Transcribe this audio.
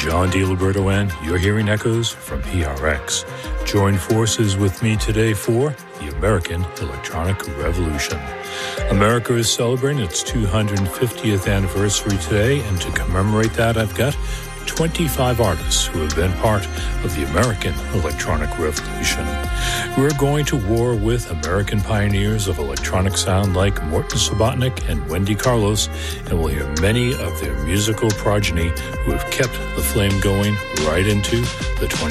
John DiLiberto, and you're hearing echoes from PRX. Join forces with me today for the American Electronic Revolution. America is celebrating its 250th anniversary today, and to commemorate that, I've got 25 artists who have been part of the American Electronic Revolution. We're going to war with American pioneers of electronic sound like Morton Subotnick and Wendy Carlos, and we'll hear many of their musical progeny who have kept the flame going right into the 21st